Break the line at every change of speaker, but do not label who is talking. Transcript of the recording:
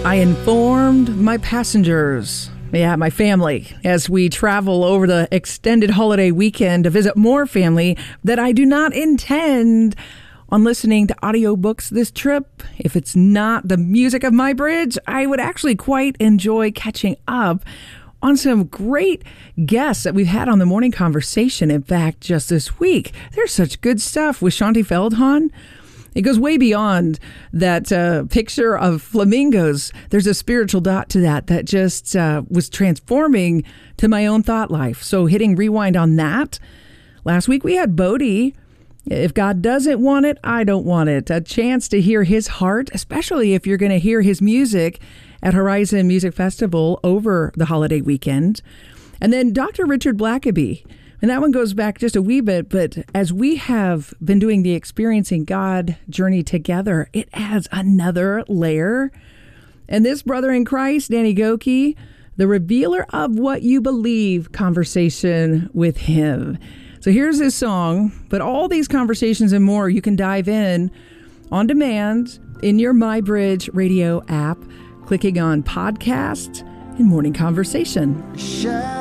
I informed my passengers, my family, as we travel over the extended holiday weekend to visit more family, that I do not intend on listening to audiobooks this trip. If it's not the music of My Bridge, I would actually quite enjoy catching up on some great guests that we've had on the morning conversation. In fact, just this week, there's such good stuff with Shaunti Feldhahn. It goes way beyond that picture of flamingos. There's a spiritual dot to that just was transforming to my own thought life. So hitting rewind on that. Last week we had Bodie. If God doesn't want it, I don't want it. A chance to hear his heart, especially if you're going to hear his music at Horizon Music Festival over the holiday weekend. And then Dr. Richard Blackaby. And that one goes back just a wee bit, but as we have been doing the Experiencing God journey together, it adds another layer. And this brother in Christ, Danny Gokey, the revealer of what you believe conversation with him. So here's his song, but all these conversations and more, you can dive in on demand in your MyBridge radio app, clicking on podcast and morning conversation.